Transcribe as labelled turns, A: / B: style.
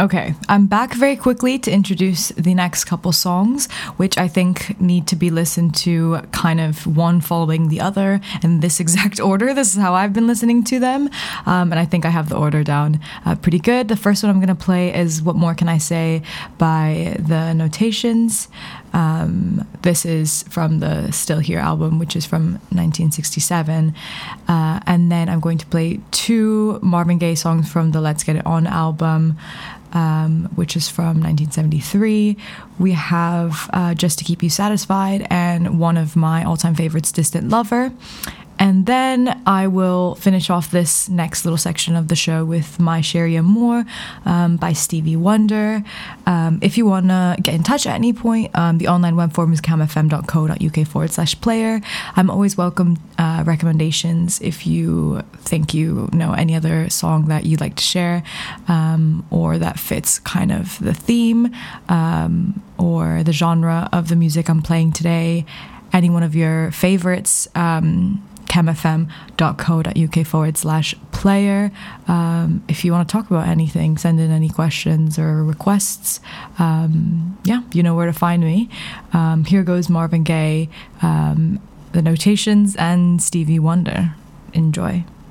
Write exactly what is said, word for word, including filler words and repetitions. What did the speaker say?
A: Okay, I'm back very quickly to introduce the next couple songs, which I think need to be listened to kind of one following the other in this exact order. This is how I've been listening to them, um, and I think I have the order down uh, pretty good. The first one I'm going to play is What More Can I Say by The Notations. Um, this is from the Still Here album, which is from nineteen sixty-seven. Uh, and then I'm going to play two Marvin Gaye songs from the Let's Get It On album, um, which is from nineteen seventy-three. We have uh, Just to Keep You Satisfied and one of my all-time favorites, Distant Lover. And then I will finish off this next little section of the show with My Sherry Amour um, by Stevie Wonder. Um, if you want to get in touch at any point, um, the online web form is camfm.co.uk forward slash player. I'm always welcome uh, recommendations if you think you know any other song that you'd like to share, um, or that fits kind of the theme um, or the genre of the music I'm playing today. Any one of your favorites, um, camfm.co.uk forward slash player. Um, if you want to talk about anything, send in any questions or requests. Um, yeah, you know where to find me. Um, here goes Marvin Gaye, um, The Notations, and Stevie Wonder. Enjoy.